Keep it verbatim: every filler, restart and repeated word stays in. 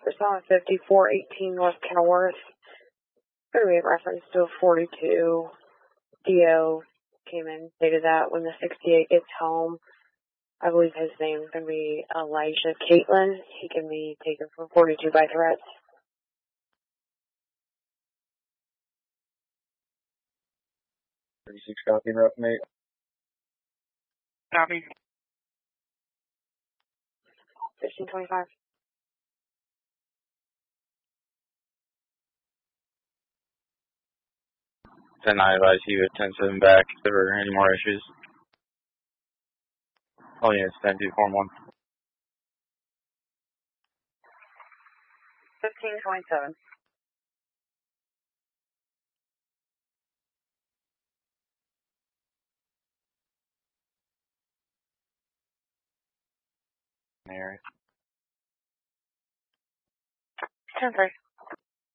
Persona fifty-four eighteen North Kenilworth. There we have reference to a forty-two. D O came in, stated that when the sixty-eight gets home, I believe his name is going to be Elijah Caitlin. He can be taken for forty-two by threats. thirty-six copy, rough mate. Copy. fifteen twenty-five. ten nine advise you at ten seven back if there are any more issues. All units ten two form one. fifteen twenty-seven. Area. ten three.